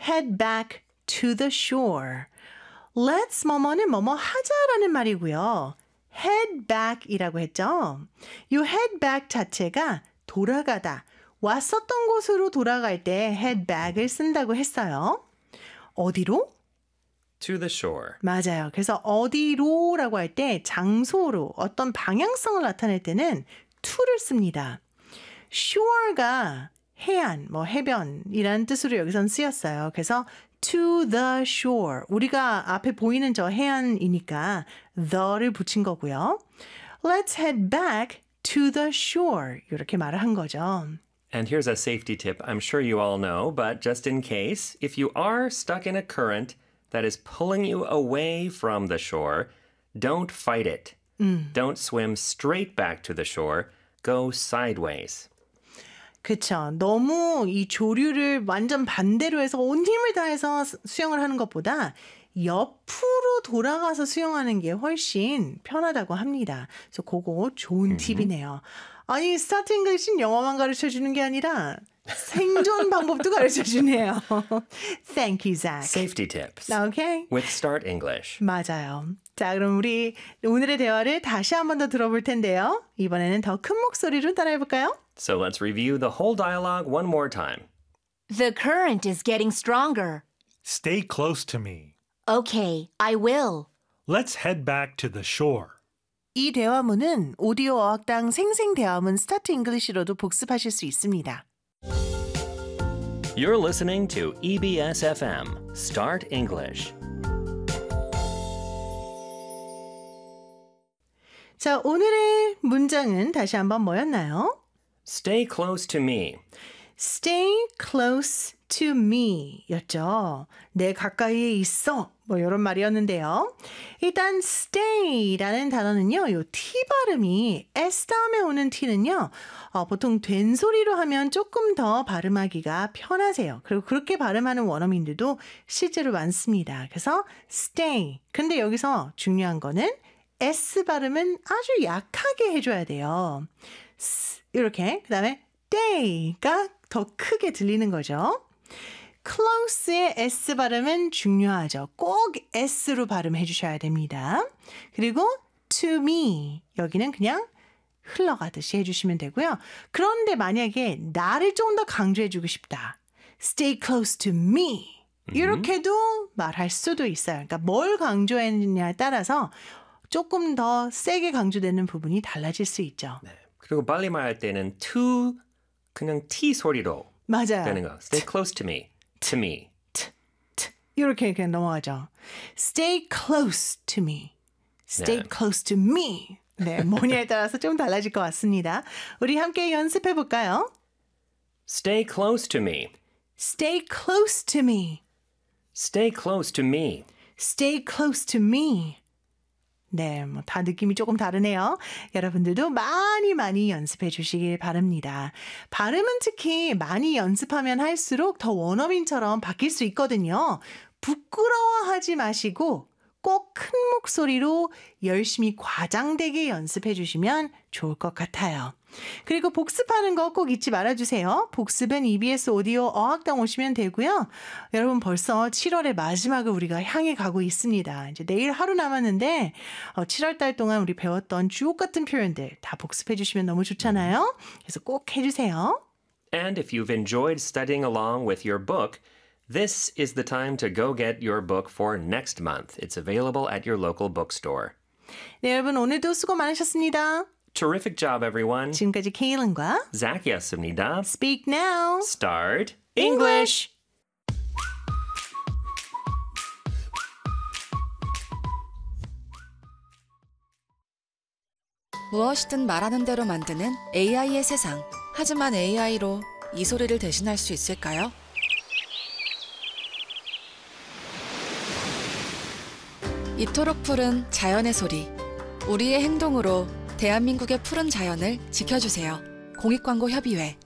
head back to the shore. Let's 뭐뭐는 뭐뭐 하자라는 말이고요. head back이라고 했죠. 이 head back 자체가 돌아가다, 왔었던 곳으로 돌아갈 때 head back을 쓴다고 했어요. 어디로? To the shore. 맞아요. 그래서 어디로라고 할 때 장소로 어떤 방향성을 나타낼 때는 to를 씁니다. shore가 해안, 뭐 해변이라는 뜻으로 여기선 쓰였어요. 그래서 to the shore. 우리가 앞에 보이는 저 해안이니까 the를 붙인 거고요. Let's head back to the shore. 이렇게 말을 한 거죠. And here's a safety tip I'm sure you all know, but just in case, if you are stuck in a current that is pulling you away from the shore, don't fight it. Don't swim straight back to the shore. Go sideways. 그쵸. 너무 이 조류를 완전 반대로 해서 온 힘을 다해서 수영을 하는 것보다 옆으로 돌아가서 수영하는 게 훨씬 편하다고 합니다. 그래서 그거 좋은 팁이네요. 아니, 스타트 잉글리시는 영어만 가르쳐주는 게 아니라 생존 방법도 가르쳐주네요. Thank you, Zach. Safety tips. Okay. With Start English. 맞아요. 자, 그럼 우리 오늘의 대화를 다시 한 번 더 들어볼 텐데요. 이번에는 더 큰 목소리로 따라해볼까요? So let's review the whole dialogue one more time. The current is getting stronger. Stay close to me. Okay, I will. Let's head back to the shore. 이 대화문은 오디오 어학당 생생대화문 스타트 잉글리시로도 복습하실 수 있습니다. You're listening to EBS FM, Start English. 자, 오늘의 문장은 다시 한번 뭐였나요? Stay close to me. Stay close to me 였죠. 내 가까이에 있어. 뭐 이런 말이었는데요. 일단 stay라는 단어는요. 요 T 발음이 S 다음에 오는 T는요. 보통 된소리로 하면 조금 더 발음하기가 편하세요. 그리고 그렇게 발음하는 원어민들도 실제로 많습니다. 그래서 stay. 근데 여기서 중요한 거는 S 발음은 아주 약하게 해줘야 돼요. 이렇게. 그 다음에 day가 더 크게 들리는 거죠. close의 S 발음은 중요하죠. 꼭 S로 발음해 주셔야 됩니다. 그리고 to me 여기는 그냥 흘러가듯이 해주시면 되고요. 그런데 만약에 나를 좀 더 강조해 주고 싶다. Stay close to me 이렇게도 말할 수도 있어요. 그러니까 뭘 강조했느냐에 따라서 조금 더 세게 강조되는 부분이 달라질 수 있죠. 네. 그리고 빨리 말할 때는 to 그냥 T 소리로 맞아요. 되는 거. Stay close to me. To me. 이렇게 그냥 넘어가죠. Stay close to me. Stay 네. close to me. 네, 뭐냐에 따라서 좀 달라질 것 같습니다. 우리 함께 연습해 볼까요? Stay close to me. Stay close to me. Stay close to me. Stay close to me. 네, 뭐 다 느낌이 조금 다르네요. 여러분들도 많이 연습해 주시길 바랍니다. 발음은 특히 많이 연습하면 할수록 더 원어민처럼 바뀔 수 있거든요. 부끄러워하지 마시고 꼭 큰 목소리로 열심히 과장되게 연습해 주시면 좋을 것 같아요. 그리고 복습하는 거 꼭 잊지 말아주세요. 복습은 EBS 오디오 어학당 오시면 되고요. 여러분 벌써 7월의 마지막을 우리가 향해 가고 있습니다. 이제 내일 하루 남았는데 7월 달 동안 우리 배웠던 주옥 같은 표현들 다 복습해 주시면 너무 좋잖아요. 그래서 꼭 해주세요. And if you've enjoyed studying along with your book, this is the time to go get your book for next month. It's available at your local bookstore. 네, 여러분 오늘도 수고 많으셨습니다. Terrific job, everyone. 지금까지 케일린과 Zachyas입니다. Speak Now. Start English. 무엇이든 말하는 대로 만드는 AI의 세상. 하지만 AI로 이 소리를 대신할 수 있을까요? 이토록 푸른 자연의 소리. 우리의 행동으로 대한민국의 푸른 자연을 지켜주세요. 공익광고 협의회